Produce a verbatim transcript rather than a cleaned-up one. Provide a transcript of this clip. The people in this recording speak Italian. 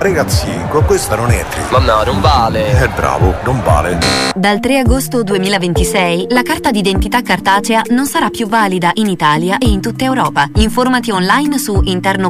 Ragazzi, con questa non entri. Ma no, non vale. Eh, bravo, non vale. Dal tre agosto duemilaventisei la carta d'identità cartacea non sarà più valida in Italia e in tutta Europa. Informati online su interno